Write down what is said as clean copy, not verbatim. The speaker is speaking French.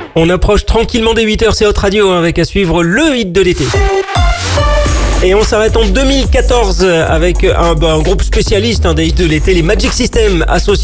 On approche tranquillement des 8h, c'est Hot Radio, avec à suivre le hit de l'été. Et on s'arrête en 2014 avec un groupe spécialiste des hits de l'été, les Magic System, associés